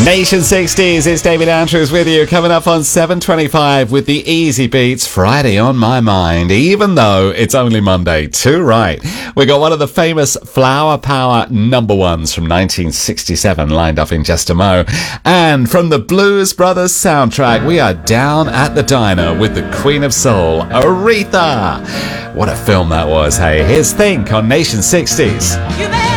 Nation 60s, it's David Andrews with you, coming up on 7:25 with the Easy Beats, Friday on my mind, even though it's only Monday. Too right. We got one of the famous Flower Power number ones from 1967 lined up in just a mo. And from the Blues Brothers soundtrack, we are down at the diner with the Queen of Soul, Aretha. What a film that was, hey? Here's Think on Nation 60s.